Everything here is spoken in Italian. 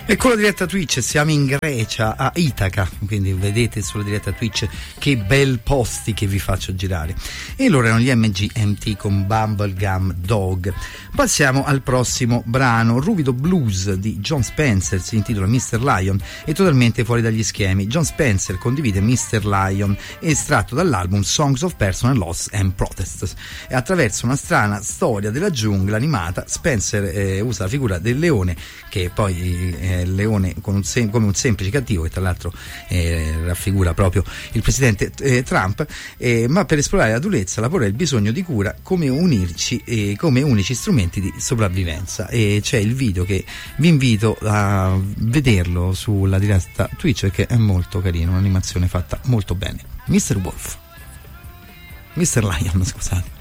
E con la diretta Twitch siamo in Grecia, a Itaca, quindi vedete sulla diretta Twitch che bel posti che vi faccio girare. E loro erano gli MGMT con Bubblegum Dog. Passiamo al prossimo brano, Ruvido Blues di Jon Spencer, si intitola Mr. Lion, è totalmente fuori dagli schemi. Jon Spencer condivide Mr. Lion, estratto dall'album Songs of Personal Loss and Protests. E attraverso una strana storia della giungla animata, Spencer usa la figura del leone, che poi il leone come un semplice cattivo, che tra l'altro raffigura proprio il presidente Trump, ma per esplorare la durezza, la paura e il bisogno di cura come come unici strumenti di sopravvivenza. E c'è il video che vi invito a vederlo sulla diretta Twitch perché è molto carino, un'animazione fatta molto bene. Mr. Lion, scusate.